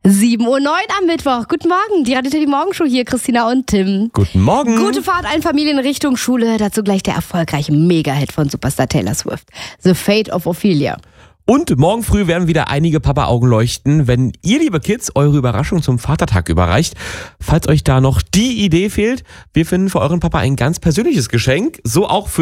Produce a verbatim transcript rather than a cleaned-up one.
sieben Uhr neun am Mittwoch. Guten Morgen, die Radio Teddy Morgenshow hier, Christina und Tim. Guten Morgen. Gute Fahrt allen Familien in Richtung Schule. Dazu gleich der erfolgreiche Mega-Hit von Superstar Taylor Swift. The Fate of Ophelia. Und morgen früh werden wieder einige Papa-Augen leuchten, wenn ihr, liebe Kids, eure Überraschung zum Vatertag überreicht. Falls euch da noch die Idee fehlt, wir finden für euren Papa ein ganz persönliches Geschenk. So auch für